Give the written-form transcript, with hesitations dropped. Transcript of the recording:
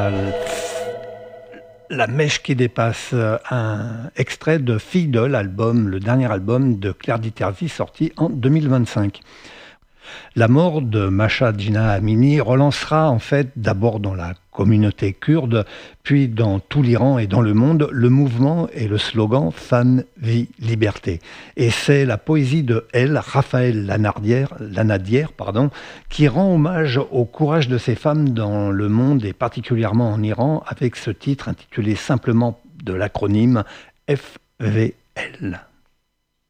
La mèche qui dépasse, un extrait de Fille de l'album, le dernier album de Claire Diterzi sorti en 2025. La mort de Masha Jina Amini relancera en fait d'abord dans la communauté kurde, puis dans tout l'Iran et dans le monde, le mouvement et le slogan Femme, vie, liberté. Et c'est la poésie de Raphaël Lanadière, qui rend hommage au courage de ces femmes dans le monde et particulièrement en Iran avec ce titre intitulé simplement de l'acronyme FVL.